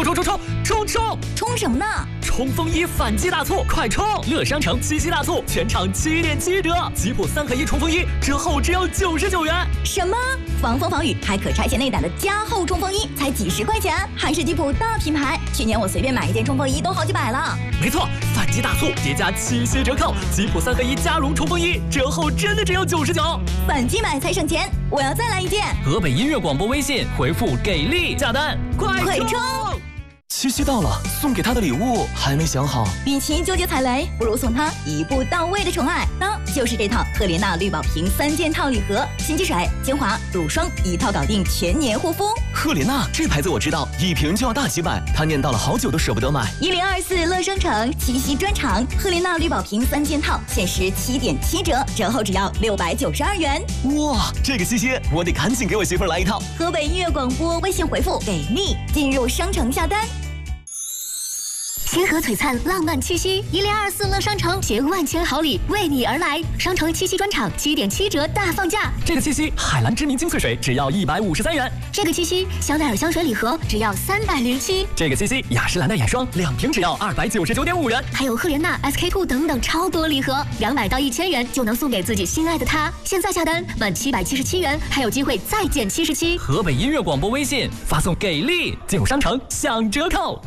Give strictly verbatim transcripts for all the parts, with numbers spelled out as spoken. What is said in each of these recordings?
冲冲冲冲冲！ 冲什么呢？ 冲锋衣反击大促，快冲！乐商城七夕大促，全场七点七折，吉普三合一冲锋衣折后只要九十九元。 什么？防风防雨还可拆卸内胆的加厚冲锋衣，才几十块钱，还是吉普大品牌。去年我随便买一件冲锋衣都好几百了。 没错，反击大促叠加七夕折扣，吉普三合一加绒冲锋衣折后真的只要九十九， 反击买才省钱，我要再来一件。 河北音乐广播微信回复给力下单，快快冲！ 七夕到了，送给他的礼物还没想好。 与其纠结踩雷，不如送他一步到位的宠爱。那就是这套赫莲娜绿宝瓶三件套礼盒，洗肌水、精华、乳霜一套搞定全年护肤。 赫莲娜这牌子我知道，一瓶就要大几百，他念叨了好久都舍不得买。 一零二四乐商城七夕专场，赫莲娜绿宝瓶三件套限时七点七折，折后只要六百九十二元。 哇，这个七夕我得赶紧给我媳妇儿来一套。 河北音乐广播微信回复给力，进入商城下单。 星河璀璨，浪漫七夕，一零二四乐商城携万千好礼为你而来。商城七夕专场七点七折大放价。 这个七夕，海蓝知名精粹水只要一百五十三元。 这个七夕，香奈儿香水礼盒只要三百零七。 这个七夕，雅诗兰黛眼霜两瓶只要二百九十九点五元。 还有赫莲娜、S K two 等等超多礼盒，两百到一千元就能送给自己心爱的他。现在下单满七百七十七元，还有机会再减七十七。 河北音乐广播微信发送给力，进入商城享折扣。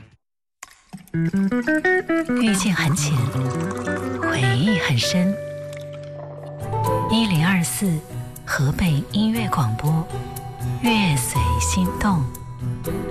遇见很浅，回忆很深。一零二四，河北音乐广播，乐随心动。